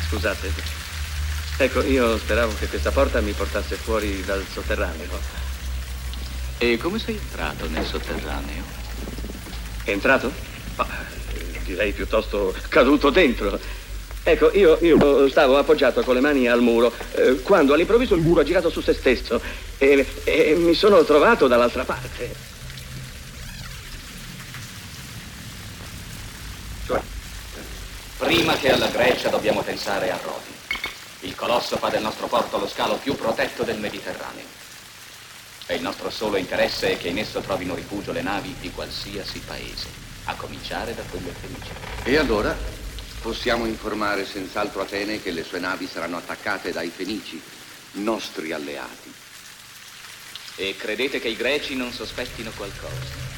Scusate. Ecco, io speravo che questa porta mi portasse fuori dal sotterraneo. E come sei entrato nel sotterraneo? Entrato? Ma, direi piuttosto caduto dentro. Ecco, io stavo appoggiato con le mani al muro, quando all'improvviso il muro ha girato su se stesso e mi sono trovato dall'altra parte. Prima che alla Grecia dobbiamo pensare a Rodi. Il colosso fa del nostro porto lo scalo più protetto del Mediterraneo. E il nostro solo interesse è che in esso trovino rifugio le navi di qualsiasi paese, a cominciare da quelle fenicie. E allora possiamo informare senz'altro Atene che le sue navi saranno attaccate dai Fenici, nostri alleati. E credete che i greci non sospettino qualcosa?